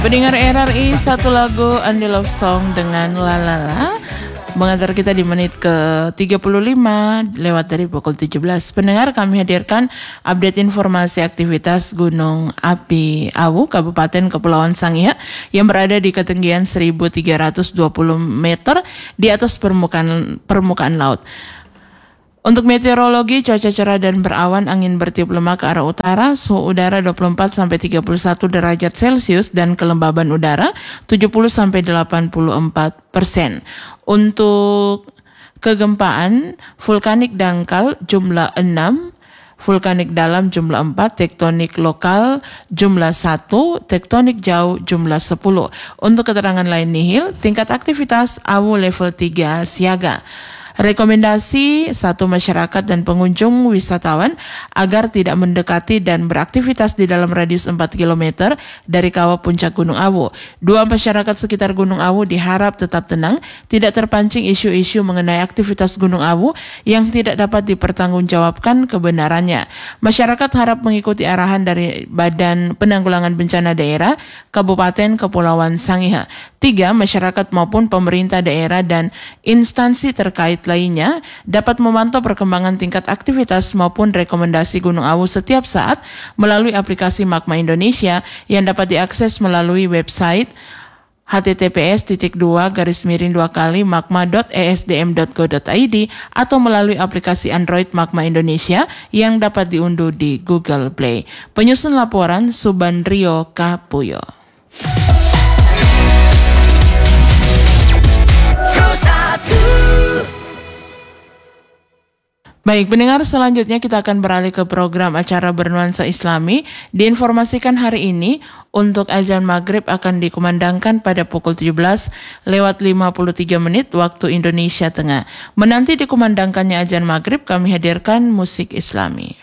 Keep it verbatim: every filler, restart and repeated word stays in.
Pendengar R R I, satu lagu Andi Love Song dengan La La La mengantar kita di menit ke tiga puluh lima lewat dari pukul tujuh belas. Pendengar, kami hadirkan update informasi aktivitas Gunung Api Awu Kabupaten Kepulauan Sangihe yang berada di ketinggian seribu tiga ratus dua puluh meter di atas permukaan permukaan laut. Untuk meteorologi, cuaca cerah dan berawan, angin bertiup lemah ke arah utara, suhu udara dua puluh empat sampai tiga puluh satu derajat Celcius dan kelembaban udara tujuh puluh sampai delapan puluh empat persen. Untuk kegempaan, vulkanik dangkal jumlah enam, vulkanik dalam jumlah empat, tektonik lokal jumlah satu, tektonik jauh jumlah sepuluh. Untuk keterangan lain nihil, tingkat aktivitas Awu level tiga siaga. Rekomendasi satu, masyarakat dan pengunjung wisatawan agar tidak mendekati dan beraktivitas di dalam radius empat kilometer dari kawah puncak Gunung Awu. Dua, masyarakat sekitar Gunung Awu diharap tetap tenang, tidak terpancing isu-isu mengenai aktivitas Gunung Awu yang tidak dapat dipertanggungjawabkan kebenarannya. Masyarakat harap mengikuti arahan dari Badan Penanggulangan Bencana Daerah Kabupaten Kepulauan Sangihe. Tiga, masyarakat maupun pemerintah daerah dan instansi terkait lainnya dapat memantau perkembangan tingkat aktivitas maupun rekomendasi Gunung Awu setiap saat melalui aplikasi Magma Indonesia yang dapat diakses melalui website h t t p s titik dua garis miring dua kali magma dot e s d m dot go dot i d atau melalui aplikasi Android Magma Indonesia yang dapat diunduh di Google Play. Penyusun laporan Subandrio Kapuyo. Baik, pendengar, selanjutnya kita akan beralih ke program acara bernuansa Islami. Diinformasikan hari ini untuk azan maghrib akan dikumandangkan pada pukul tujuh belas lewat lima puluh tiga menit waktu Indonesia Tengah. Menanti dikumandangkannya azan maghrib, kami hadirkan musik Islami.